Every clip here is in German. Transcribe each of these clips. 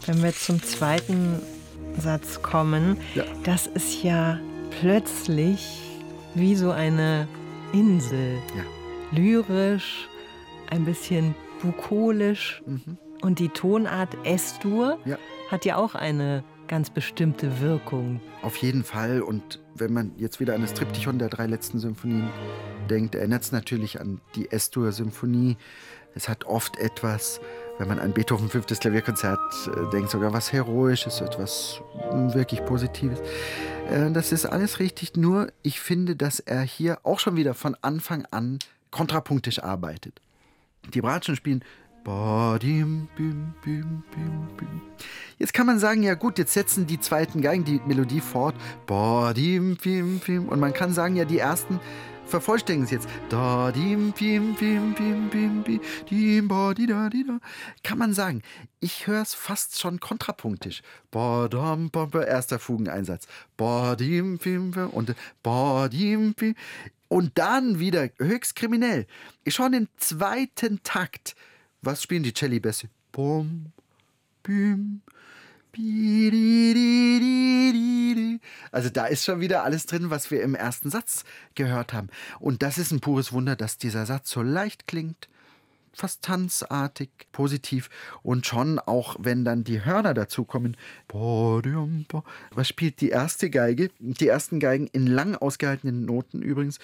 wenn wir zum zweiten Satz kommen, Ja. das ist ja plötzlich wie so eine Insel. Ja. Lyrisch, ein bisschen bukolisch. Und die Tonart S-Dur Ja. hat ja auch eine ganz bestimmte Wirkung. Auf jeden Fall. Und wenn man jetzt wieder an das Triptychon der 3 letzten Symphonien denkt, erinnert es natürlich an die S-Dur-Symphonie. Es hat oft etwas, wenn man an Beethoven 5. Klavierkonzert denkt, sogar was Heroisches, etwas wirklich Positives. Das ist alles richtig, nur ich finde, dass er hier auch schon wieder von Anfang an kontrapunktisch arbeitet. Die Bratschen spielen Badim, bim, bim, bim, bim. Jetzt kann man sagen, ja gut, jetzt setzen die zweiten Geigen die Melodie fort. Badim, bim, bim. Und man kann sagen, ja, die ersten vervollständigen es jetzt. Da, dim, bim, bim, bim, bim, bim, dim, ba, di, da, di, da. Kann man sagen. Ich höre es fast schon kontrapunktisch. Badam, bam, erster Fugeneinsatz. Badim, bim, bim, und badim, bim. Und dann wieder höchst kriminell. Schon im zweiten Takt. Was spielen die Cellibässe? Bum, bim, bi, di, di, di, di, di. Also da ist schon wieder alles drin, was wir im ersten Satz gehört haben. Und das ist ein pures Wunder, dass dieser Satz so leicht klingt, fast tanzartig, positiv. Und schon auch, wenn dann die Hörner dazukommen. Was spielt die erste Geige? Die ersten Geigen in lang ausgehaltenen Noten übrigens.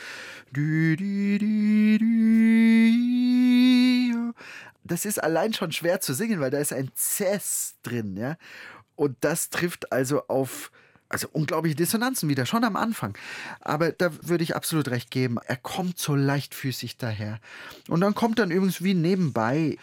Das ist allein schon schwer zu singen, weil da ist ein Cess drin, ja. Und das trifft also auf unglaubliche Dissonanzen wieder, schon am Anfang. Aber da würde ich absolut recht geben. Er kommt so leichtfüßig daher. Und dann kommt dann übrigens wie nebenbei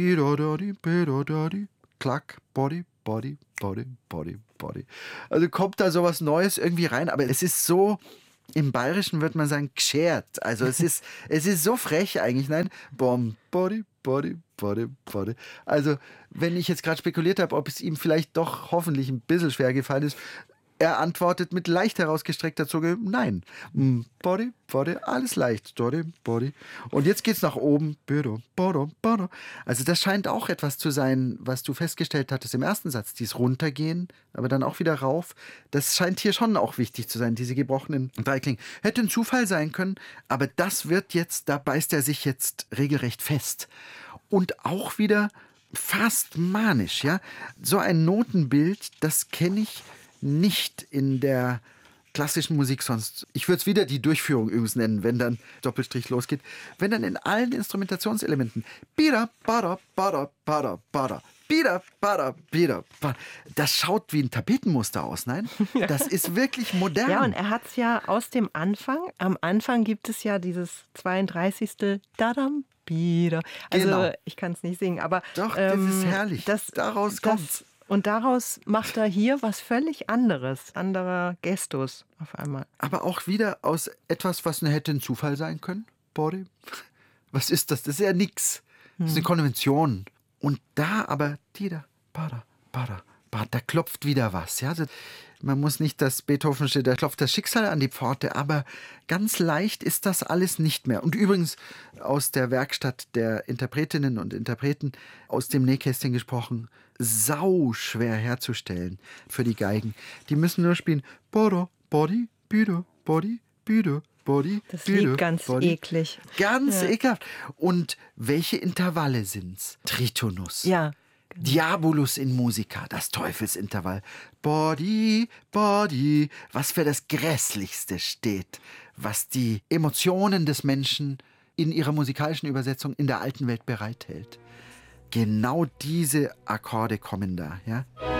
Klack, Body, Body, Body, Body, Body. Also kommt da sowas Neues irgendwie rein, aber es ist so, im Bayerischen würde man sagen, geschert. Also es ist so frech eigentlich. Nein, Bom, Body, Body, Body, Body. Also wenn ich jetzt gerade spekuliert habe, ob es ihm vielleicht doch hoffentlich ein bisschen schwer gefallen ist, er antwortet mit leicht herausgestreckter Zunge, nein. Body, Body, alles leicht. Body, Body. Und jetzt geht's nach oben. Also das scheint auch etwas zu sein, was du festgestellt hattest im ersten Satz. Dieses Runtergehen, aber dann auch wieder rauf. Das scheint hier schon auch wichtig zu sein, diese gebrochenen Dreiklingen. Hätte ein Zufall sein können, aber das wird jetzt, da beißt er sich jetzt regelrecht fest. Und auch wieder fast manisch, ja. So ein Notenbild, das kenne ich nicht in der klassischen Musik sonst. Ich würde es wieder die Durchführung übrigens nennen, wenn dann Doppelstrich losgeht. Wenn dann in allen Instrumentationselementen bida, bada, bada, bada, bada, bida, bada, bida, bada. Das schaut wie ein Tapetenmuster aus, nein? Das ist wirklich modern. Ja, und er hat es ja aus dem Anfang. Am Anfang gibt es ja dieses 32. Dadam, bida. Also Genau. ich kann es nicht singen, aber Doch, das ist herrlich. Daraus kommt's. Und daraus macht er hier was völlig anderes. Anderer Gestus auf einmal. Aber auch wieder aus etwas, was hätte ein Zufall sein können. Body. Was ist das? Das ist ja nix. Das ist eine Konvention. Und da aber, da klopft wieder was. Ja? Man muss nicht das Beethovensche, da klopft das Schicksal an die Pforte, aber ganz leicht ist das alles nicht mehr. Und übrigens aus der Werkstatt der Interpretinnen und Interpreten, aus dem Nähkästchen gesprochen, sau schwer herzustellen für die Geigen. Die müssen nur spielen Body, Büde, Body, Büde, Body, Das Büde, liegt ganz Body. eklig. Ganz ekelhaft. Und welche Intervalle sind's? Tritonus. Ja. Diabolus in Musica, das Teufelsintervall. Body, Body, was für das Grässlichste steht, was die Emotionen des Menschen in ihrer musikalischen Übersetzung in der alten Welt bereithält. Genau diese Akkorde kommen da, ja.